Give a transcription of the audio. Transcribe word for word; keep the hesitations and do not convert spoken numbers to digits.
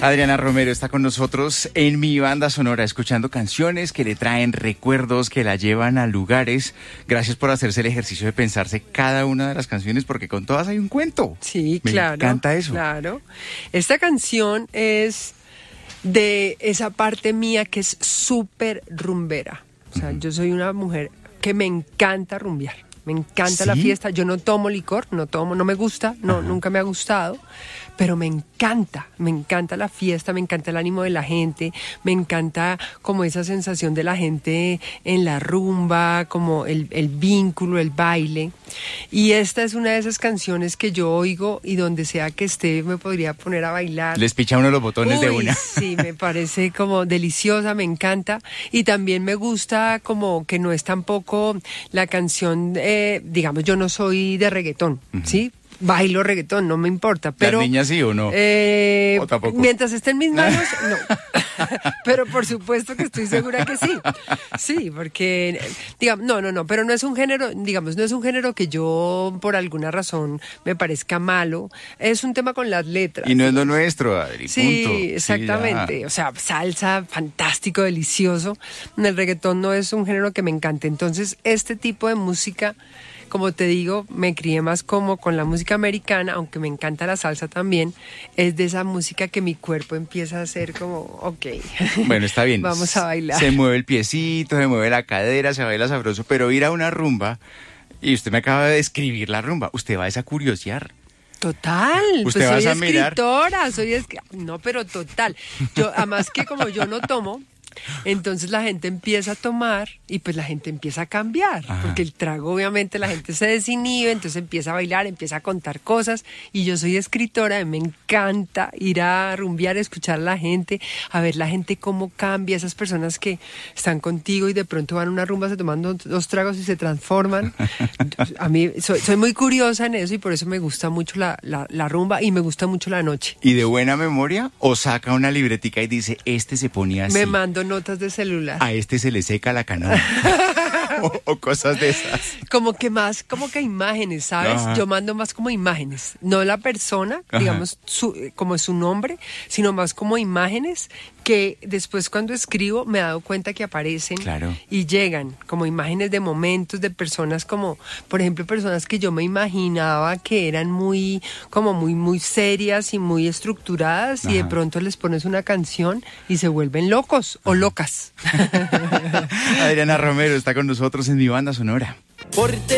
Adriana Romero está con nosotros en Mi Banda Sonora, escuchando canciones que le traen recuerdos, que la llevan a lugares. Gracias por hacerse el ejercicio de pensarse cada una de las canciones, porque con todas hay un cuento. Sí, Me claro. Me encanta eso. Claro. Esta canción es de esa parte mía que es súper rumbera. O sea, uh-huh. yo soy una mujer que me encanta rumbear. Me encanta ¿Sí? la fiesta. Yo no tomo licor, no tomo, no me gusta, no, uh-huh. nunca me ha gustado, pero me encanta, me encanta la fiesta, me encanta el ánimo de la gente, me encanta como esa sensación de la gente en la rumba, como el, el vínculo, el baile. Y esta es una de esas canciones que yo oigo y donde sea que esté me podría poner a bailar. Les picha uno los botones Uy, de una. Sí, me parece como deliciosa, me encanta. Y también me gusta como que no es tampoco la canción, eh, digamos, yo no soy de reggaetón, uh-huh. ¿sí? Bailo reggaetón, no me importa, pero... ¿Las niñas sí o no? Eh, ¿O tampoco? Mientras esté en mis manos, no. Pero por supuesto que estoy segura que sí. Sí, porque, digamos, no, no, no, pero no es un género, digamos, no es un género que yo, por alguna razón, me parezca malo. Es un tema con las letras. Y no es lo nuestro, Adri, Sí, punto. exactamente. Sí, o sea, salsa, fantástico, delicioso. El reggaetón no es un género que me encante. Entonces, este tipo de música... Como te digo, me crié más como con la música americana, aunque me encanta la salsa también. Es de esa música que mi cuerpo empieza a hacer como, ok. Bueno, está bien. Vamos a bailar. Se mueve el piecito, se mueve la cadera, se baila sabroso, pero ir a una rumba, y usted me acaba de describir la rumba, usted va a esa curiosear. Total, ¿Usted pues soy va a mirar? escritora, soy escri- no, pero total. Yo, además que como yo no tomo, entonces la gente empieza a tomar y pues la gente empieza a cambiar, Ajá. porque el trago obviamente la gente se desinhibe, entonces empieza a bailar, empieza a contar cosas y yo soy escritora y me encanta ir a rumbear, escuchar a la gente, a ver la gente cómo cambia, esas personas que están contigo y de pronto van a una rumba, se toman dos, dos tragos y se transforman. A mí soy, soy muy curiosa en eso y por eso me gusta mucho la, la, la rumba y me gusta mucho la noche. ¿Y de buena memoria o saca una libretica y dice, este se ponía así? Me mando notas de celular. A este se le seca la canoa. o, o cosas de esas. Como que más, como que imágenes, ¿sabes? Ajá. Yo mando más como imágenes, no la persona, Ajá. digamos, su, como su nombre, sino más como imágenes que después cuando escribo me he dado cuenta que aparecen claro. y llegan, como imágenes de momentos, de personas como, por ejemplo, personas que yo me imaginaba que eran muy, como muy, muy serias y muy estructuradas Ajá. y de pronto les pones una canción y se vuelven locos Ajá. o locas. Adriana Romero está con nosotros en Mi Banda Sonora.